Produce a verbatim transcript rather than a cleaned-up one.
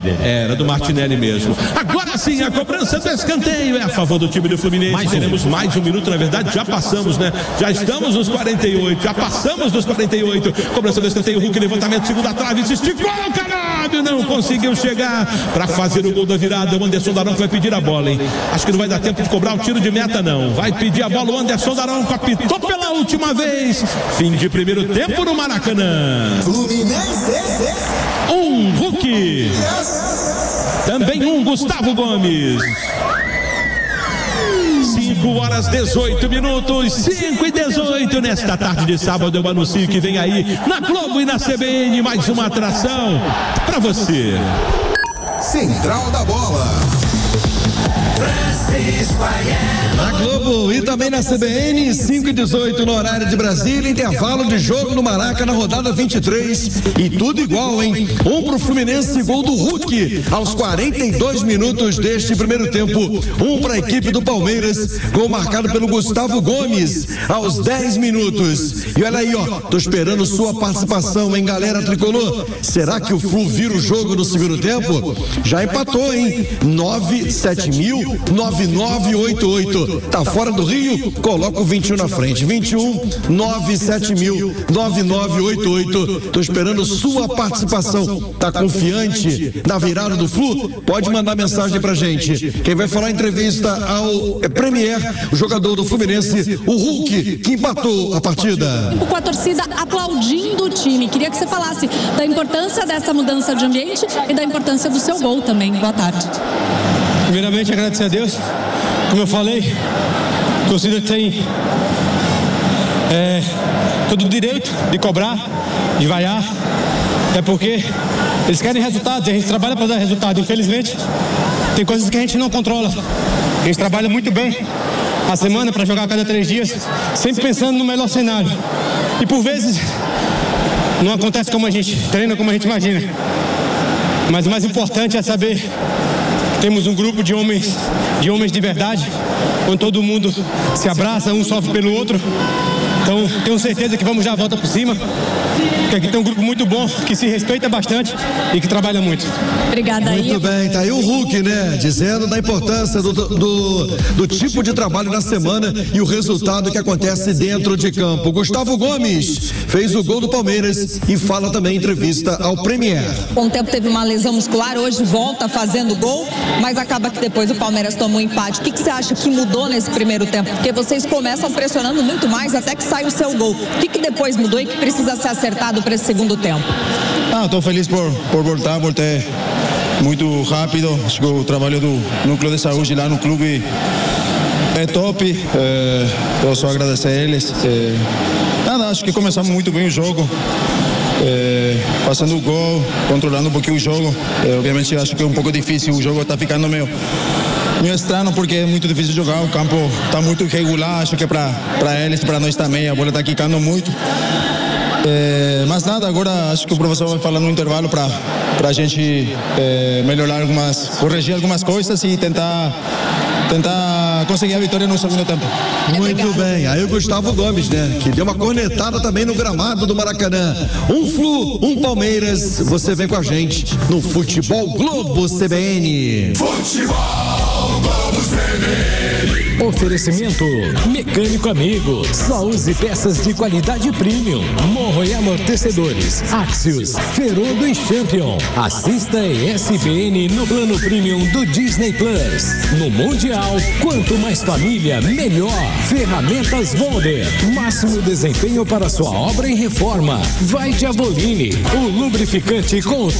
Era do Martinelli mesmo. Agora sim, a cobrança do escanteio é a favor do time do Fluminense. Mais Teremos um. mais um minuto, na verdade, já passamos, né? Já estamos nos quarenta e oito, já passamos dos quarenta e oito. Cobrança do escanteio, Hulk, levantamento, segunda trave, se esticou, caralho, não conseguiu chegar para fazer o gol da virada. O Anderson Daronco vai pedir a bola, hein? Acho que não vai dar tempo de cobrar o tiro de meta, não. Vai pedir a bola, o Anderson Daronco apitou pela última vez. Fim de primeiro tempo no Maracanã. Um Hulk. Também um Gustavo Gomes. cinco horas dezoito minutos, cinco e dezoito nesta tarde de sábado. Eu anuncio que vem aí na Globo e na C B N mais uma atração para você. Central da Bola. Na Globo e também na C B N, cinco e dezoito no horário de Brasília, intervalo de jogo no Maraca na rodada vinte e três. E tudo igual, hein? Um pro Fluminense, gol do Hulk aos quarenta e dois minutos deste primeiro tempo. Um para a equipe do Palmeiras, gol marcado pelo Gustavo Gomes aos dez minutos. E olha aí, ó, tô esperando sua participação, hein, galera tricolor? Será que o Flu vira o jogo no segundo tempo? Já empatou, hein? nove sete mil nove nove oito oito. Tá fora do Rio? Coloca o vinte e um na frente. vinte e um nove sete mil nove nove oito oito. Tô esperando sua participação. Tá confiante na virada do Flu? Pode mandar mensagem pra gente. Quem vai falar entrevista ao Premier, o jogador do Fluminense, o Hulk, que empatou a partida. Com a torcida aplaudindo o time. Queria que você falasse da importância dessa mudança de ambiente e da importância do seu gol também. Boa tarde. Primeiramente, agradecer a Deus. Como eu falei, a torcida tem é, todo o direito de cobrar, de vaiar, até porque eles querem resultados e a gente trabalha para dar resultado. Infelizmente, tem coisas que a gente não controla. A gente trabalha muito bem a semana para jogar a cada três dias, sempre pensando no melhor cenário. E por vezes, não acontece como a gente treina, como a gente imagina. Mas o mais importante é saber temos um grupo de homens, de homens de verdade, onde todo mundo se abraça, um sofre pelo outro. Então, tenho certeza que vamos dar a volta por cima. Que aqui tem um grupo muito bom, que se respeita bastante e que trabalha muito. Obrigada aí. Muito bem, tá aí o Hulk, né? Dizendo da importância do, do, do tipo de trabalho na semana e o resultado que acontece dentro de campo. Gustavo Gomes fez o gol do Palmeiras e fala também em entrevista ao Premier. Com o tempo teve uma lesão muscular, hoje volta fazendo gol, mas acaba que depois o Palmeiras toma um empate. O que, que você acha que mudou nesse primeiro tempo? Porque vocês começam pressionando muito mais até que sai o seu gol. O que, que depois mudou e que precisa ser acertado para esse segundo tempo? Ah, estou feliz por, por voltar, voltei muito rápido. Acho que o trabalho do núcleo de saúde lá no clube é top. É, eu só agradecer a eles. É, nada, acho que começamos muito bem o jogo. É, fazendo o gol, controlando um pouquinho o jogo. É, obviamente acho que é um pouco difícil, o jogo está ficando meio, meio estranho porque é muito difícil jogar, o campo está muito irregular, acho que é para eles, para nós também, a bola está quicando muito. É, mas nada, agora acho que o professor vai falar no intervalo para a gente é, melhorar algumas, corrigir algumas coisas e tentar tentar conseguir a vitória no segundo tempo. Muito bem, aí o Gustavo Gomes, né, que deu uma cornetada também no gramado do Maracanã. Um Flu, um Palmeiras, você vem com a gente no Futebol Globo C B N. Futebol Globo C B N. Oferecimento Mecânico Amigo, só use peças de qualidade premium. Morro e amortecedores, Axios, Ferodo e Champion. Assista a E S P N no plano premium do Disney Plus. No Mundial, quanto mais família, melhor. Ferramentas Volder, máximo desempenho para sua obra em reforma. Vai de Avoline, o lubrificante com